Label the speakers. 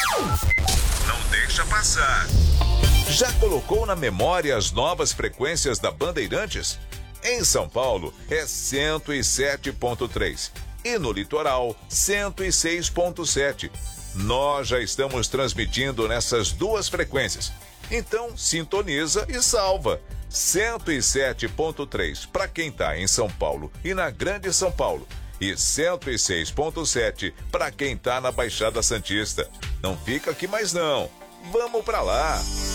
Speaker 1: Não deixa passar. Já colocou na memória as novas frequências da Bandeirantes? Em São Paulo é 107.3 e no litoral 106.7. Nós já estamos transmitindo nessas duas frequências. Então sintoniza e salva. 107.3 para quem está em São Paulo e na Grande São Paulo. E 106.7 para quem está na Baixada Santista. Não fica aqui mais não. Vamos para lá.